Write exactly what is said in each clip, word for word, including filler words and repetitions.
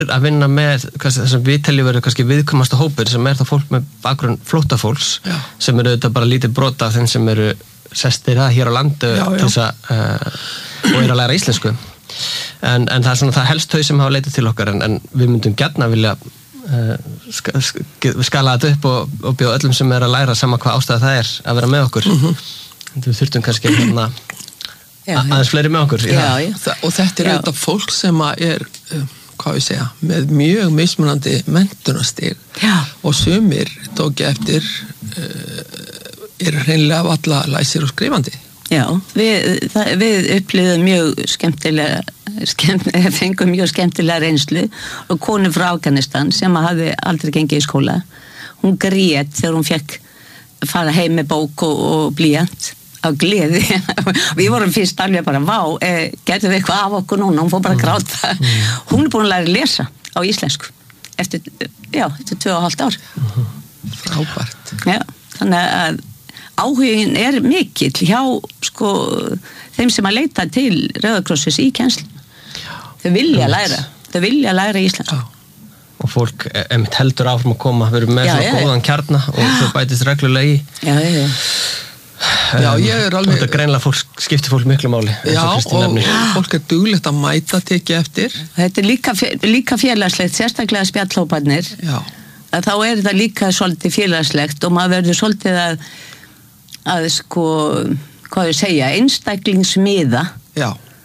að vinna með það sem við teljum verið kannski viðkvæmasta hópur sem er það fólk með bakgrunn flóttafólks já. Sem eru þetta bara lítið brota af þeim sem eru sestir það hér á landu já, já. Þessa, uh, og eru að læra íslensku en, en það er svona það helst þau sem hafa leitað til okkar en, en við myndum gjarna vilja uh, sk sk skala þetta upp og, og bjóða öllum sem er að læra sama hvað ástæða það er að vera með okkur mm-hmm. Við þurftum kannski hérna aðeins fleiri með okkur já, já. Og þetta er auðvitað fólk sem er uh, hvað ég segja, með mjög mismunandi menntunastig og sumir tók eftir uh, er hreinlega valla læsir og skrifandi. Já, við, það, við upplifðum mjög skemmtilega, skemmt, fengum mjög skemmtilega reynslu og konu frá Afganistan sem hafði aldrei gengið í skóla. Hún grét þegar hún fekk fara heim með bók og, og blýant af gleði. Við vorum fyrst alveg bara, vá, eh, getum við eitthvað af okkur núna, hún fór bara að gráta. Mm. Hún er búin að læra að lesa á íslensku eftir, já, eftir tvö og hálft ár. Mm. Frábært. Já, þannig að áhugin er mikill hjá, sko, þeim sem að leita til Rauða krossins í kennslu. Þau vilja læra, þau vilja læra íslensku. Já. Og fólk emitt heldur áfram að koma, við erum með já, svona já, góðan kjarna og þau bætist reglulega í. Já, já, já. Já, ég er alveg... Þetta greinlega fólk, skiptir fólk miklu máli. Já, og, og fólk er duglegt að mæta, tekið eftir. Þetta er líka, líka félagslegt, sérstaklega spjallhóparnir. Já. Að þá er þetta líka svolítið félagslegt og maður verður svolítið að, að sko, hvað ég segja, einstaklingsmiða. Já.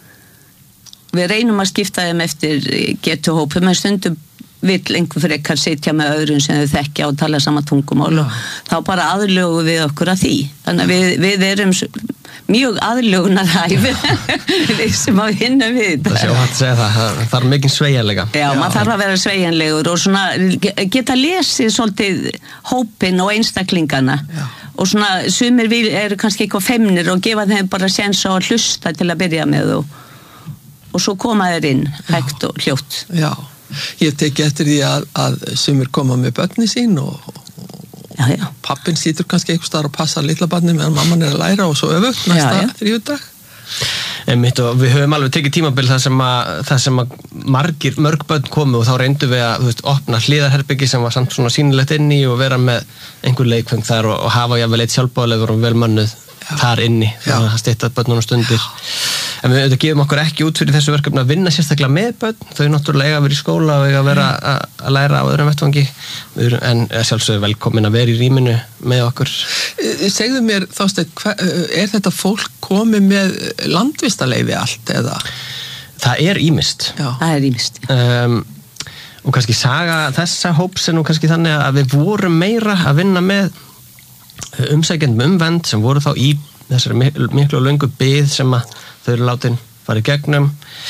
Við reynum að skipta þeim eftir getuhópum, en stundum vill einhver frekar sitja með öðrum sem þau þekkja og tala sama tungumál og þá bara aðlögum við okkur að því. Þannig að við, við erum mjög aðlögunarhæf við sem að vinna við þetta. Það sé óhætt að segja það, það þarf mikið sveigjanleika. Já, Já, maður þarf að vera sveigjanlegur og svona geta lesið svolítið hópin og einstaklingana. Já. Og svona sumir vil, eru kannski eitthvað feimnir og gefa þeim bara séns á að hlusta til að byrja með og, og svo koma þeir inn hægt og hljótt. Já. Ég teki eftir því að, að sumir koma með börni sín og, og já, já. Pappin situr kannski einhvers staðar og passar litla barni meðan mamman er að læra og svo öfugt næsta þriðjudag. Einmitt og við höfum alveg tekið tímabil þar sem að, þar sem að margir, mörg börn komu og þá reyndum við að, þú veist, opna hliðarherbyggi sem var samt svona sýnilegt inni og vera með einhver leikfeng þar og, og hafa jafnvel eitt sjálfboðalegur og vel mönnuð þar inni, þannig að stytta börnunum stundir. En við auðvitað gefum okkur ekki út fyrir þessu verkefni að vinna sérstaklega með börn, þau náttúrulega eiga að vera í skóla og eiga að vera að læra á öðrum vettvangi, en sjálfsögðu velkomin að vera í rýminu með okkur. Segðu mér, Þorsteinn, er þetta fólk komið með landvistarleyfi allt eða? Það er ýmist. Já, það er ýmist. Um, og kannski saga þessa hóps er nú kannski þannig að við vorum meira að vinna með umsækjendum um vernd sem voru þá í þessari miklu, miklu og löngu bið sem að þau eru látin fara í gegnum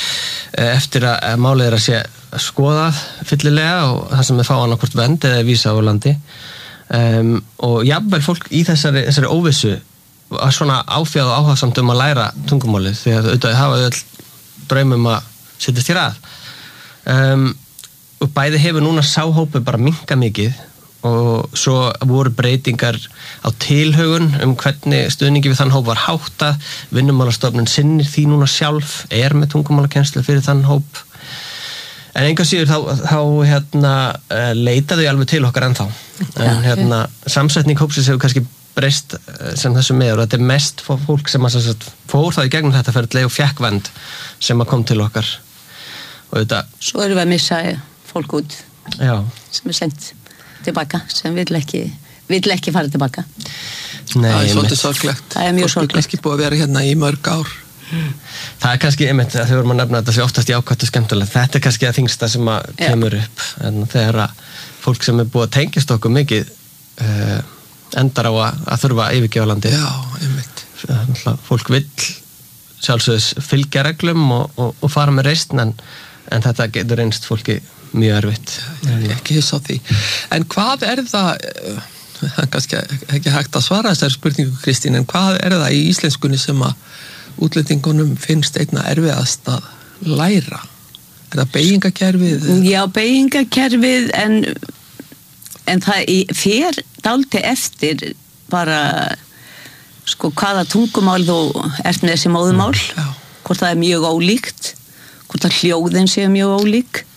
eftir að málið er að sé skoðað fyllilega og það sem er fá annað vernd eða vísa á landi um, og jafnvel fólk í þessari, þessari óvissu að svona áfjáð og áhagsamt um að læra tungumálið því að auðvitað hafa öll draumum að setjast í rað um, og bæði hefur núna sáhópu bara minnka mikið og svo voru breytingar á tilhögun um hvernig stuðningi við þann hóp var háttað, Vinnumálastofnun sinnir því núna sjálf, er með tungumálakennslu fyrir þann hóp en enga síður þá, þá hérna, leitaðu alveg til okkar ennþá en hérna, samsetning hópsins hefur kannski breyst sem þessu með og þetta er mest fólk sem að sagt, fór það í gegnum þetta ferðlega og fékk vernd sem að kom til okkar og þetta Svo erum við að missa fólk út Já. sem er sendt tilbaka, sem vill ekki, vill ekki fara tilbaka. Nei, það er svolítið sorglegt. Það er mjög sorglegt. Fólk er kannski búið að vera hérna í mörg ár. Það er kannski, einmitt, þegar við vorum að nefna þetta sé oftast jákvætt og skemmtilegt. Þetta er kannski að þingsta sem að kemur upp. En þegar að fólk sem er búið að tengjast okkur mikið uh, endar á að, að þurfa að yfirgefa landið. Já, einmitt. Fólk vill sjálfsögðis fylgja reglum og, og, og fara með reisn en, en þetta getur reynst fólki mjög erfitt. Ég er ekki hiss á því. En hvað er það, það er kannski ekki hægt að svara þessari spurningu Kristín, en hvað er það í íslenskunni sem að útlendingunum finnst einna erfiðast að læra? Er það beygingakerfið? Já, beygingakerfið en, en það fer dálítið eftir bara sko hvaða tungumál þú ert með þessi móðumál, mm, hvort það er mjög ólíkt, hvort það hljóðin séu mjög ólík